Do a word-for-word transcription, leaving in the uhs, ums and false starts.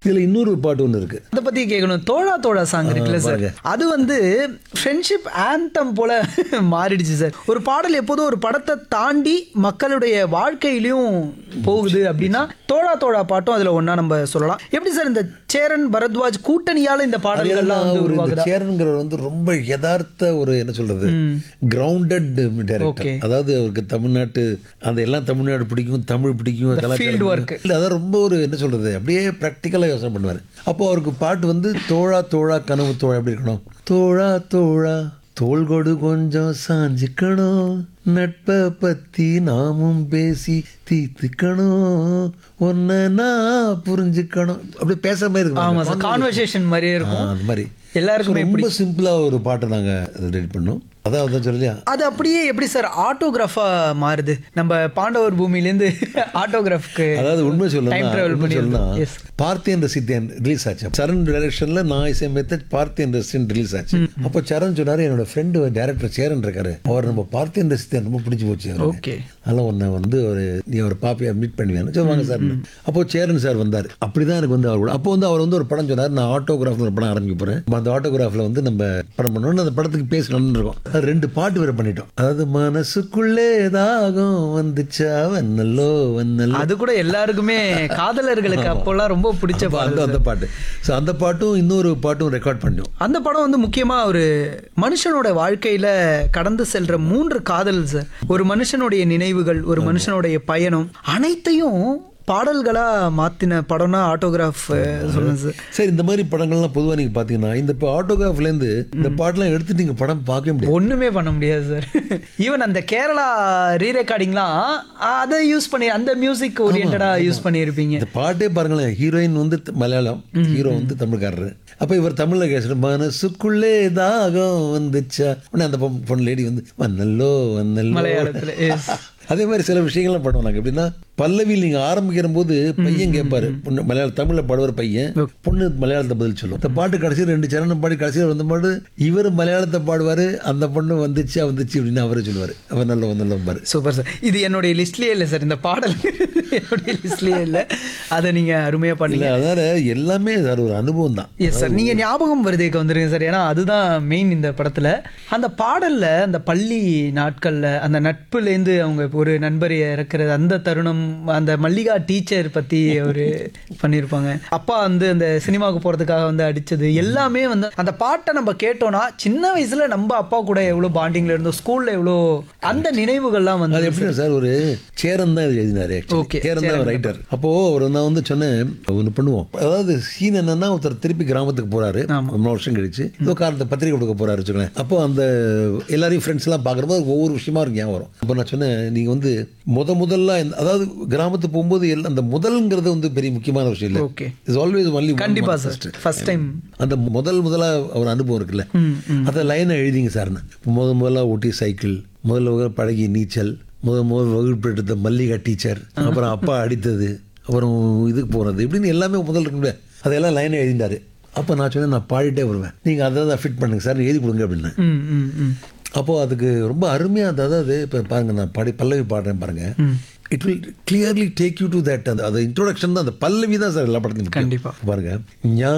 இதுல இன்னொரு பாட்டு ஒன்று இருக்கு, அதை பத்தி கேட்கணும். தோழா தோழா சாங் இருக்குல்ல சார், அது வந்து ஃப்ரெண்ட்ஷிப் ஆந்தம் போல மாறிடுச்சு சார். ஒரு பாடல் எப்போதும் ஒரு படத்தை தாண்டி மக்களுடைய வாழ்க்கையிலையும் போகுது அப்படின்னா தோழா தோழா பாட்டும் அதுல ஒன்னா நம்ம சொல்லலாம். எப்படி சார் இந்த சேரன் பரத்வாஜ் கூட்டணியால இந்த பாடல்கள்லாம் வந்து உருவாகுதா? சேரன்ங்கிறவர் வந்து ரொம்ப யதார்த்த ஒரு என்ன சொல்றது கிரவுண்டட் டைரக்டர். அதாவது அவருக்கு தமிழ்நாட்டு அந்த எல்லாம் தமிழ்நாடு பிடிக்கும், தமிழ் பிடிக்கும், ஃபீல்ட் ஒர்க் இல்லை அதான் ரொம்ப ஒரு என்ன சொல்றது அப்படியே ப்ராக்டிக்கலாக யோசனை பண்ணுவார். அப்போ அவருக்கு பாட்டு வந்து தோழா தோழா கனவு தோழா எப்படி இருக்கணும், தோழா தோழா தோள் கொடு கொஞ்சம் சாஞ்சிக்கணும், நட்பை பத்தி நாமும் பேசி தீர்த்துக்கணும், ஒன்ன நான் புரிஞ்சுக்கணும், அப்படி பேசுற மாதிரி இருக்கும், கான்வர்சேஷன் மாதிரியே இருக்கும். அந்த மாதிரி எல்லாருக்குமே ரொம்ப சிம்பிளா ஒரு பாட்டை நாங்கள் ரெடி பண்ணோம். அதான் சொல்லியா அது அப்படியே எப்படி சார் ஆட்டோகிராஃபா மாறுது? நம்ம பாண்டவர் பூமியிலேருந்து ஆட்டோகிராஃப்க்கு அதாவது உண்மை சொல்லலாம். பார்த்தியன் ரசித்தேன் ரிலீஸ் ஆச்சு, சரண் டைரக்ஷன்ல நான் இசையமைத்த பார்த்தியன் ரசித்தேன் ரிலீஸ் ஆச்சு. அப்போ சரண் சொன்னாரு, என்னோட ஃப்ரெண்டு டைரக்டர் சேரன் இருக்காரு, அவர் நம்ம பார்த்தியன் ரசித்தேன் ரொம்ப பிடிச்சி போச்சு, ஓகே அதெல்லாம் ஒன்று வந்து ஒரு நீ ஒரு பாப்பியா மீட் பண்ணுவேன்னு சொல்லுவாங்க சார். அப்போ சேரன் சார் வந்தார். அப்படிதான் எனக்கு வந்து அவர் கூட அப்போ வந்து அவர் வந்து ஒரு படம் சொன்னார், நான் ஆட்டோகிராஃப்ல ஒரு படம் ஆரம்பிக்க போறேன், அந்த ஆட்டோகிராஃப்ல வந்து நம்ம படம் பண்ணணும், அந்த படத்துக்கு பேசணும்னு இருக்கோம். ரெண்டு பாட்டு வேற பண்ணிட்டோம். அதாவது மனசுக்குள்ளே தாகம் வந்துச்சா வன்னல்லோ வன்னல்லோ, அது கூட எல்லாருக்குமே காதலர்களுக்கு அப்போல்லாம் ரொம்ப பிடிச்ச பாட்டு அந்த பாட்டு. ஸோ அந்த பாட்டும் இன்னொரு பாட்டும் ரெக்கார்ட் பண்ணோம். அந்த படம் வந்து முக்கியமா ஒரு மனுஷனோட வாழ்க்கையில கடந்து செல்ற மூன்று காதல் சார், ஒரு மனுஷனுடைய நினைவுகள், ஒரு மனுஷனுடைய பயணம், அனைத்தையும் பாடல்களா மாத்தின படம்னா ஆட்டோகிராஃப் சொல்லுங்க சார். சரி, இந்த மாதிரி படங்கள்லாம் பொதுவாக நீங்க பாத்தீங்கன்னா இந்த ஆட்டோகிராஃப்ல இருந்து இந்த பாட்டெல்லாம் எடுத்து நீங்க படம் பார்க்க முடியாது, ஒண்ணுமே பண்ண முடியாது சார். ஈவன் அந்த கேரளா ரீ ரெக்கார்டிங்லாம் அதை யூஸ் பண்ணி அந்த மியூசிக் ஓரியன்டா யூஸ் பண்ணியிருப்பீங்க. இந்த பாட்டே பாருங்களேன், ஹீரோயின் வந்து மலையாளம், ஹீரோ வந்து தமிழ்காரரு. அப்ப இவர் தமிழ்ல கேச மனசுக்குள்ளே தாகம் வந்துச்சா, அந்த பொண்ணு லேடி வந்து வன்னல்லோ வன்னல்லோ மலையாளத்துல. அதே மாதிரி சில விஷயங்கள்லாம் பண்ணுவோம் நாங்கள். எப்படின்னா பல்லவியில் நீங்க ஆரம்பிக்கிற போது பையன் கேட்பாரு, பொண்ணு மலையாள தமிழ்ல பாடுவார் பையன், பொண்ணு மலையாளத்தை பதில் சொல்லும். இந்த பாட்டு கடைசி ரெண்டு சரணம் பாடி கடைசியில் வந்த பாடு இவர் மலையாளத்தை பாடுவாரு, அந்த பொண்ணு வந்துச்சு வந்துச்சு அப்படின்னு அவரே சொல்லுவாரு, அவர் நல்ல நல்ல பாரு. Super sir. இது என்னுடைய லிஸ்ட்லயே இல்லை சார், இந்த பாடல் என்னுடைய லிஸ்ட்லயே இல்லை, அதை நீங்க அருமையா பண்ணீங்க. அதனால எல்லாமே சார் ஒரு அனுபவம் தான். எஸ் சார், நீங்க ஞாபகம் வருதேக்கு வந்துருங்க சார், ஏன்னா அதுதான் மெயின் இந்த படத்துல. அந்த பாடல்ல அந்த பள்ளி நாட்கள்ல அந்த நட்புலேருந்து அவங்க ஒரு நண்பரை இறக்குறது, அந்த தருணம், அந்த மல்லிகா டீச்சர் பத்தி ஒரு பண்ணியிருப்பாங்க, அப்பா வந்து அந்த சினிமாவுக்கு போறதுக்காக வந்து அடிச்சது எல்லாமே வந்து அந்த பாட்டை நம்ம கேட்டோம்னா சின்ன வயசுல நம்ம அப்பா கூட எவ்வளவு பாண்டிங்ல இருந்தோம், ஸ்கூல்ல எவ்வளோ அந்த நினைவுகள்லாம் வந்து. அது எப்படி சார், ஒரு சேரன் தான் எழுதினாரு, சேரன் தான் ரைட்டர். அப்போ ஒரு நான் வந்து சொன்னேன் ஒன்று பண்ணுவோம், அதாவது சீன் என்னன்னா ஒருத்தர் திருப்பி கிராமத்துக்கு போறாரு ரொம்ப வருஷம் கழிச்சு, ஏதோ காரணத்தை பத்திரிகை கொடுக்க போறாரு வச்சுக்கோங்களேன். அப்போ அந்த எல்லாரையும் ஃப்ரெண்ட்ஸ் எல்லாம் பாக்குறப்போ ஒவ்வொரு விஷயமா இருக்கு ஞாபகம் வரும். அப்போ நான் சொன்னேன், நீங்க வந்து முத முதல்ல அதாவது கிராமத்துக்கு போகும்போது அந்த முதல்ங்கிறது வந்து பெரிய முக்கியமான விஷயம் இல்லை. ஓகே, இட்ஸ் ஆல்வேஸ் ஒன்லி கண்டிப்பா சார், ஃபர்ஸ்ட் டைம் அந்த முதல் முதலா ஒரு அனுபவம் இருக்குல்ல, அந்த லைனை எழுதிங்க சார்னு. முதல் முதலா ஓட்டி சைக்கிள், முதல் முதல் பழகி நீச்சல், முதல் முதல் வகுப்பு எடுத்த மல்லிகா டீச்சர், அப்புறம் அப்பா அடித்தது, அப்புறம் இதுக்கு போறது, இப்படின்னு எல்லாமே முதல் இருக்குல்ல, அதெல்லாம் லைனை எழுதிட்டாரு. அப்போ நான் சொன்னேன், நான் பாடிட்டே வருவேன், நீங்கள் அதை தான் ஃபிட் பண்ணுங்க சார், எழுதி கொடுங்க அப்படின்னு. அப்போது அதுக்கு ரொம்ப அருமையாக, அதாவது இப்போ பாருங்கள், நான் பாடி பல்லவி பாடுறேன் பாருங்கள், it will clearly take you to that. அந்த இன்ட்ரோடக்ஷன் தான், அந்த பல்லவி தான் சார் எல்லா படத்தையும் கண்டிப்பாக பாருங்கள்.